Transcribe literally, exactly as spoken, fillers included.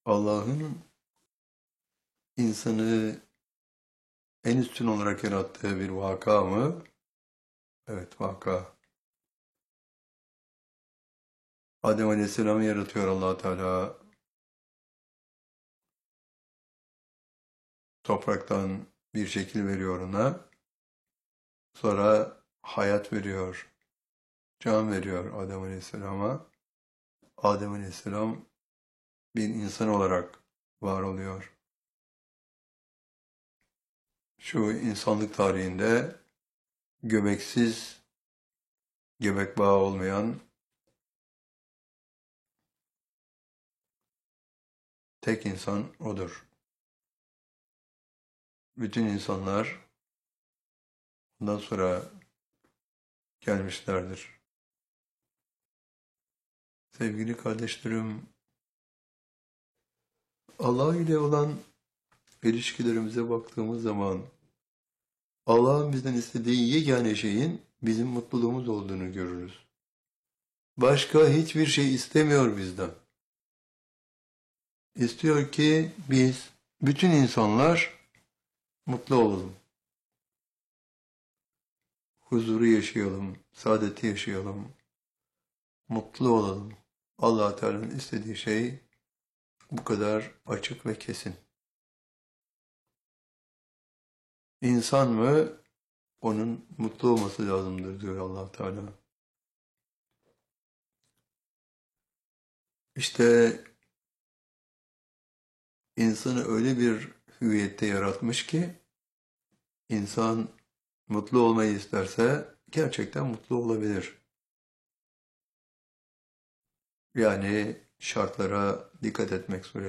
Allah'ın insanı en üstün olarak yarattığı bir vaka mı? Evet, vaka. Adem Aleyhisselam'ı yaratıyor Allah Teala. Topraktan bir şekil veriyor ona. Sonra hayat veriyor, can veriyor Adem Aleyhisselam'a. Adem Aleyhisselam bir insan olarak var oluyor. Şu insanlık tarihinde göbeksiz, göbek bağı olmayan tek insan odur. Bütün insanlar ondan sonra gelmişlerdir. Sevgili kardeşlerim, Allah ile olan ilişkilerimize baktığımız zaman Allah'ın bizden istediği yegane şeyin bizim mutluluğumuz olduğunu görürüz. Başka hiçbir şey istemiyor bizden. İstiyor ki biz, bütün insanlar mutlu olalım. Huzuru yaşayalım, saadeti yaşayalım, mutlu olalım. Allah Teala'nın istediği şey bu kadar açık ve kesin. İnsan mı? Onun mutlu olması lazımdır diyor Allah Teala. İşte insanı öyle bir hüviyette yaratmış ki insan mutlu olmayı isterse gerçekten mutlu olabilir. Yani şartlara dikkat etmek suretiyle.